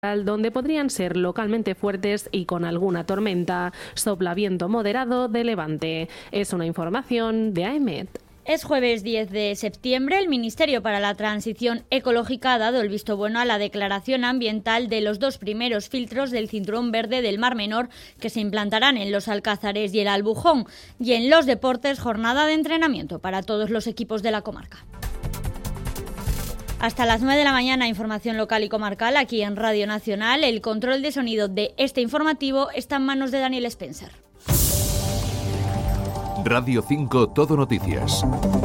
donde podrían ser localmente fuertes y con alguna tormenta. Sopla viento moderado de levante. Es una información de AEMET. Es jueves 10 de septiembre. El Ministerio para la Transición Ecológica ha dado el visto bueno a la declaración ambiental de los dos primeros filtros del Cinturón Verde del Mar Menor que se implantarán en los Alcázares y el Albujón. Y en los deportes, jornada de entrenamiento para todos los equipos de la comarca. Hasta las 9 de la mañana, información local y comarcal aquí en Radio Nacional. El control de sonido de este informativo está en manos de Daniel Spencer. Radio 5 Todo Noticias.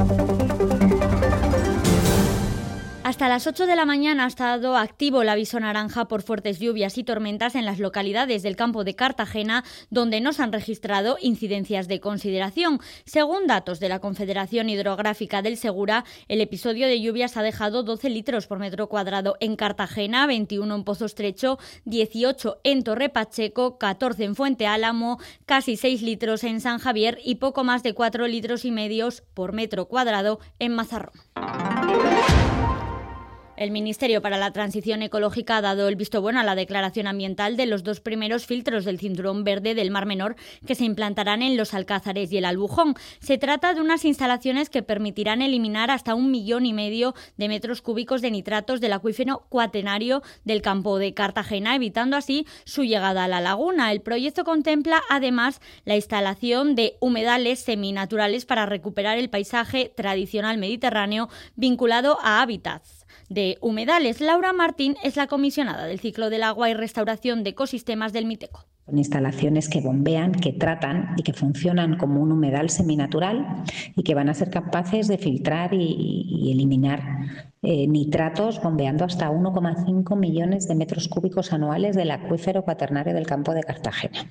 Hasta las 8 de la mañana ha estado activo el aviso naranja por fuertes lluvias y tormentas en las localidades del campo de Cartagena, donde no se han registrado incidencias de consideración. Según datos de la Confederación Hidrográfica del Segura, el episodio de lluvias ha dejado 12 litros por metro cuadrado en Cartagena, 21 en Pozo Estrecho, 18 en Torre Pacheco, 14 en Fuente Álamo, casi 6 litros en San Javier y poco más de 4 litros y medio por metro cuadrado en Mazarrón. El Ministerio para la Transición Ecológica ha dado el visto bueno a la declaración ambiental de los dos primeros filtros del Cinturón Verde del Mar Menor que se implantarán en los Alcázares y el Albujón. Se trata de unas instalaciones que permitirán eliminar hasta 1,5 millones de metros cúbicos de nitratos del acuífero cuaternario del campo de Cartagena, evitando así su llegada a la laguna. El proyecto contempla además la instalación de humedales seminaturales para recuperar el paisaje tradicional mediterráneo vinculado a hábitats de humedales. Laura Martín es la comisionada del ciclo del agua y restauración de ecosistemas del Miteco. Son instalaciones que bombean, que tratan y que funcionan como un humedal seminatural y que van a ser capaces de filtrar y eliminar nitratos bombeando hasta 1,5 millones de metros cúbicos anuales del acuífero cuaternario del campo de Cartagena.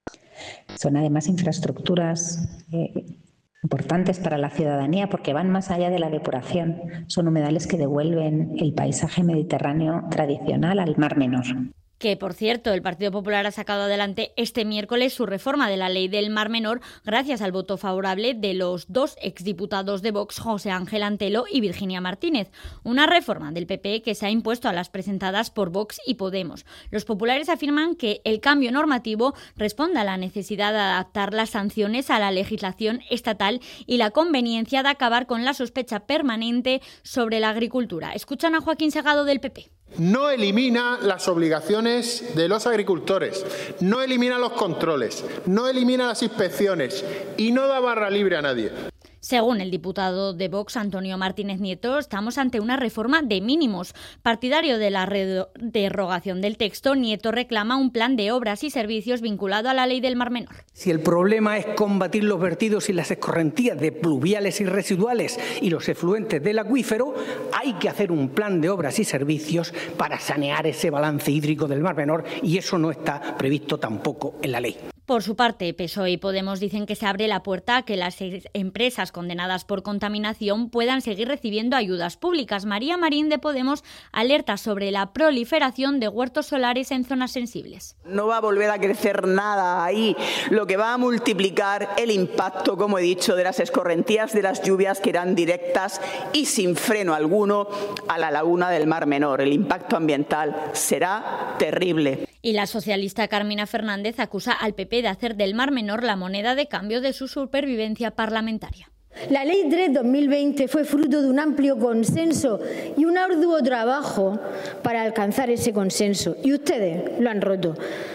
Son además infraestructuras importantes para la ciudadanía porque van más allá de la depuración. Son humedales que devuelven el paisaje mediterráneo tradicional al Mar Menor. Que, por cierto, el Partido Popular ha sacado adelante este miércoles su reforma de la ley del Mar Menor gracias al voto favorable de los dos exdiputados de Vox, José Ángel Antelo y Virginia Martínez. Una reforma del PP que se ha impuesto a las presentadas por Vox y Podemos. Los populares afirman que el cambio normativo responde a la necesidad de adaptar las sanciones a la legislación estatal y la conveniencia de acabar con la sospecha permanente sobre la agricultura. Escuchan a Joaquín Segado del PP. No elimina las obligaciones de los agricultores, no elimina los controles, no elimina las inspecciones y no da barra libre a nadie. Según el diputado de Vox, Antonio Martínez Nieto, estamos ante una reforma de mínimos. Partidario de la derogación del texto, Nieto reclama un plan de obras y servicios vinculado a la ley del Mar Menor. Si el problema es combatir los vertidos y las escorrentías de pluviales y residuales y los efluentes del acuífero, hay que hacer un plan de obras y servicios para sanear ese balance hídrico del Mar Menor y eso no está previsto tampoco en la ley. Por su parte, PSOE y Podemos dicen que se abre la puerta a que las empresas condenadas por contaminación puedan seguir recibiendo ayudas públicas. María Marín de Podemos alerta sobre la proliferación de huertos solares en zonas sensibles. No va a volver a crecer nada ahí, lo que va a multiplicar el impacto, como he dicho, de las escorrentías de las lluvias que irán directas y sin freno alguno a la laguna del Mar Menor. El impacto ambiental será terrible. Y la socialista Carmina Fernández acusa al PP de hacer del Mar Menor la moneda de cambio de su supervivencia parlamentaria. La Ley 3 2020 fue fruto de un amplio consenso y un arduo trabajo para alcanzar ese consenso. Y ustedes lo han roto.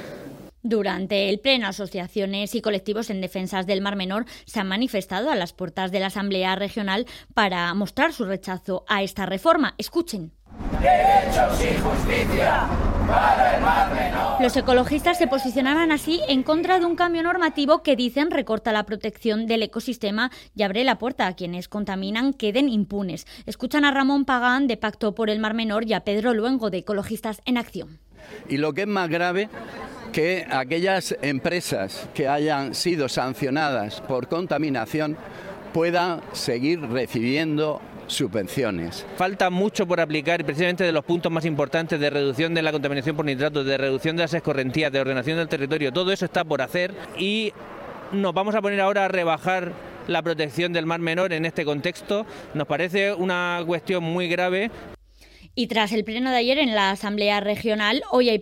Durante el pleno, asociaciones y colectivos en defensa del Mar Menor se han manifestado a las puertas de la Asamblea Regional para mostrar su rechazo a esta reforma. Escuchen. Derechos y justicia para el Mar Menor. Los ecologistas se posicionaban así en contra de un cambio normativo que dicen recorta la protección del ecosistema y abre la puerta a quienes contaminan queden impunes. Escuchan a Ramón Pagán de Pacto por el Mar Menor y a Pedro Luengo de Ecologistas en Acción. Y lo que es más grave, que aquellas empresas que hayan sido sancionadas por contaminación puedan seguir recibiendo subvenciones. Falta mucho por aplicar, precisamente de los puntos más importantes de reducción de la contaminación por nitratos, de reducción de las escorrentías, de ordenación del territorio. Todo eso está por hacer y nos vamos a poner ahora a rebajar la protección del Mar Menor en este contexto. Nos parece una cuestión muy grave. Y tras el pleno de ayer en la Asamblea Regional, hoy hay